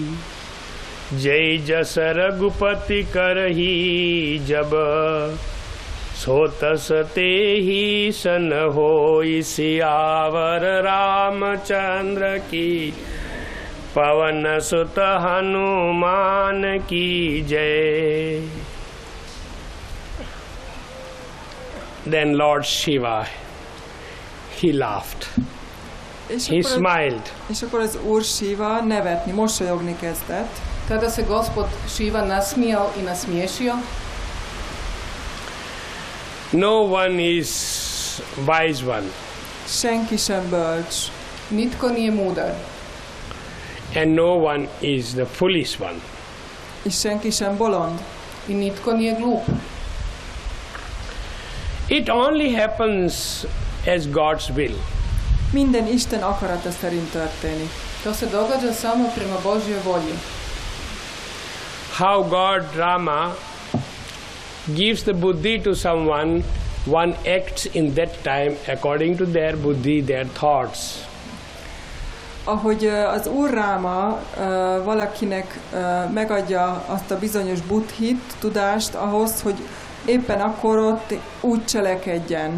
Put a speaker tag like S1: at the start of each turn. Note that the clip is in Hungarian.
S1: जय जस रघुपति करही जब सोतस ते ही सन होई सियावर रामचंद्र की पवन सुत हनुमान की जय. Then Lord Shiva, he laughed. He smiled.
S2: És akkor az Úr Shiva nevetni, mosolyogni kezdett.
S3: Tada se Gospod Shiva nasmijao i nasmiješio.
S1: No one is wise one.
S2: Senki sem bölcs.
S3: Nitko nije mudar.
S1: And no one is the foolish one.
S2: És senki sem bolond.
S3: I nitko nije glup.
S1: It only happens as God's will.
S2: Minden Isten akarata szerint történik.
S3: To se događa samo prema Božjoj volji.
S1: How God, Rama, gives the buddhi to someone, one acts in that time according to their buddhi, their thoughts.
S2: Ahogy az Úr Ráma valakinek megadja azt a bizonyos buddhit, tudást ahhoz, hogy éppen akkor ott úgy cselekedjen.